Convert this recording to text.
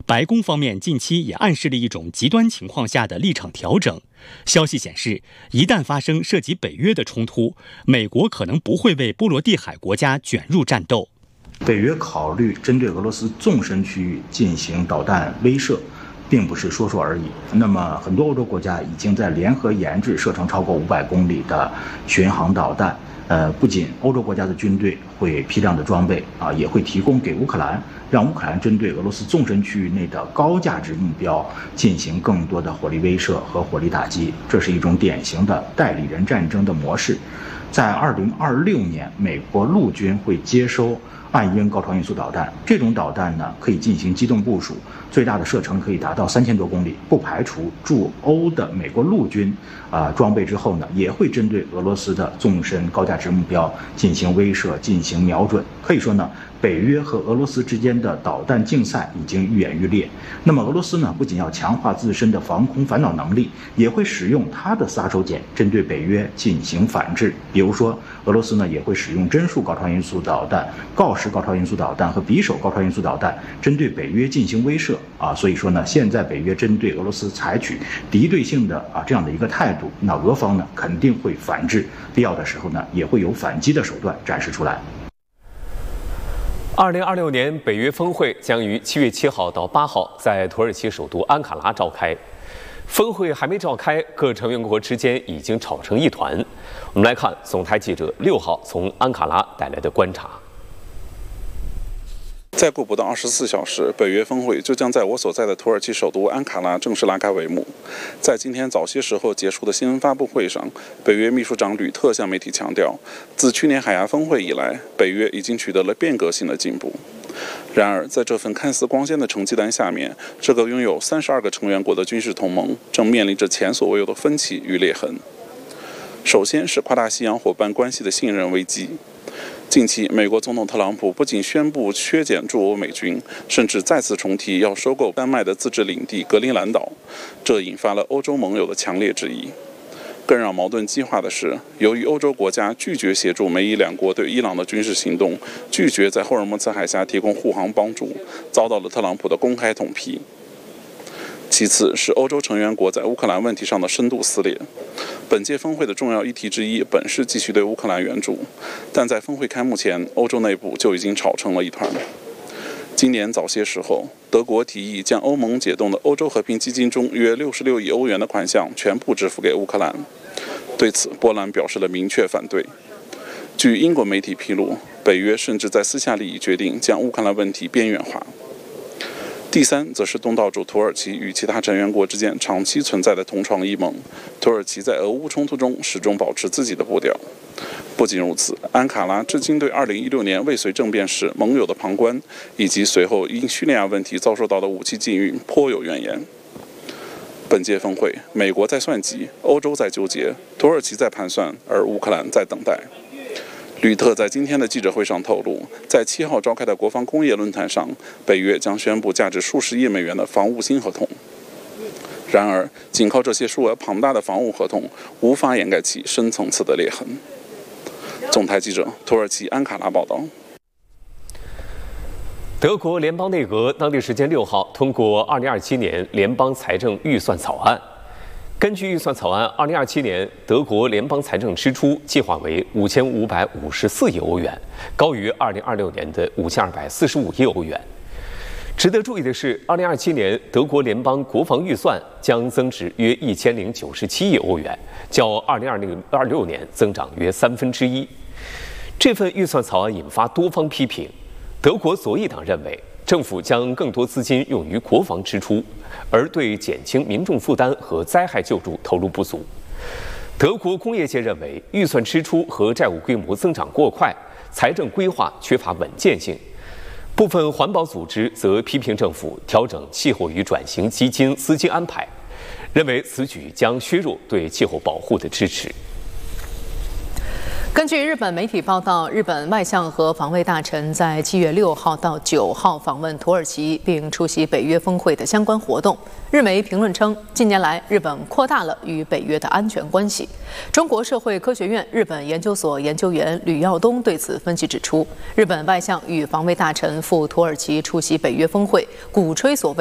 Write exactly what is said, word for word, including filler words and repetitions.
白宫方面近期也暗示了一种极端情况下的立场调整。消息显示，一旦发生涉及北约的冲突，美国可能不会为波罗的海国家卷入战斗。 北约考虑针对俄罗斯纵深区域进行导弹威慑，并不是说说而已。那么，很多欧洲国家已经在联合研制射程超过五百公里的巡航导弹。呃，不仅欧洲国家的军队会批量的装备啊，也会提供给乌克兰，让乌克兰针对俄罗斯纵深区域内的高价值目标进行更多的火力威慑和火力打击。这是一种典型的代理人战争的模式。在二零二六年，美国陆军会接收暗鹰高超音速导弹，这种导弹呢可以进行机动部署，最大的射程可以达到三千多公里，不排除驻欧的美国陆军啊、呃、装备之后呢，也会针对俄罗斯的纵深高价值目标进行威慑、进行瞄准。可以说呢，北约和俄罗斯之间的导弹竞赛已经愈演愈烈。那么俄罗斯呢，不仅要强化自身的防空反导能力，也会使用它的杀手锏针对北约进行反制。比如说，俄罗斯呢也会使用帧数高超音速导弹、锆石高超音速导弹和匕首高超音速导弹针对北约进行威慑啊。所以说呢，现在北约针对俄罗斯采取敌对性的啊这样的一个态度，那俄方呢肯定会反制，必要的时候呢也会有反击的手段展示出来。 二零二六年北约峰会将于七月七号到八号在土耳其首都安卡拉召开。峰会还没召开，各成员国之间已经吵成一团。我们来看总台记者六号从安卡拉带来的观察。 再过不到二十四小时，北约峰会就将在我所在的土耳其首都安卡拉正式拉开帷幕。在今天早些时候结束的新闻发布会上，北约秘书长吕特向媒体强调，自去年海牙峰会以来，北约已经取得了变革性的进步。然而，在这份看似光鲜的成绩单下面，这个拥有三十二个成员国的军事同盟正面临着前所未有的分歧与裂痕。首先是跨大西洋伙伴关系的信任危机。近期，美国总统特朗普不仅宣布削减驻欧美军，甚至再次重提要收购丹麦的自治领地格陵兰岛，这引发了欧洲盟友的强烈质疑。更让矛盾激化的是，由于欧洲国家拒绝协助美伊两国对伊朗的军事行动，拒绝在霍尔木兹海峡提供护航帮助，遭到了特朗普的公开痛批。其次是欧洲成员国在乌克兰问题上的深度撕裂。本届峰会的重要议题之一本是继续对乌克兰援助，但在峰会开幕前，欧洲内部就已经吵成了一团。今年早些时候，德国提议将欧盟解冻的欧洲和平基金中约六十六亿欧元的款项全部支付给乌克兰。对此，波兰表示了明确反对。据英国媒体披露，北约甚至在私下里已决定将乌克兰问题边缘化。第三，则是东道主土耳其与其他成员国之间长期存在的同床异梦。土耳其在俄乌冲突中始终保持自己的步调。不仅如此，安卡拉至今对二零一六年未遂政变时盟友的旁观，以及随后因叙利亚问题遭受到的武器禁运颇有怨言。本届峰会，美国在算计，欧洲在纠结，土耳其在盘算，而乌克兰在等待。吕特在今天的记者会上透露，在七号召开的国防工业论坛上，北约将宣布价值数十亿美元的防务新合同。然而，仅靠这些数额庞大的防务合同，无法掩盖其深层次的裂痕。总台记者土耳其安卡拉报道。 德国联邦内阁当地时间六号通过二零二七年联邦财政预算草案。根据预算草案，二零二七年德国联邦财政支出计划为五千五百五十四亿欧元，高于二零二六年的五千二百四十五亿欧元。值得注意的是，二零二七年德国联邦国防预算将增至约一千零九十七亿欧元，较二零二六二六年增长约三分之一。这份预算草案引发多方批评。德国左翼党认为，政府将更多资金用于国防支出，而对减轻民众负担和灾害救助投入不足。德国工业界认为，预算支出和债务规模增长过快，财政规划缺乏稳健性。部分环保组织则批评政府调整气候与转型基金资金安排，认为此举将削弱对气候保护的支持。 根据日本媒体报道，日本外相和防卫大臣在七月六号到九号访问土耳其，并出席北约峰会的相关活动。日媒评论称，近年来日本扩大了与北约的安全关系。中国社会科学院日本研究所研究员吕耀东对此分析指出，日本外相与防卫大臣赴土耳其出席北约峰会，鼓吹所谓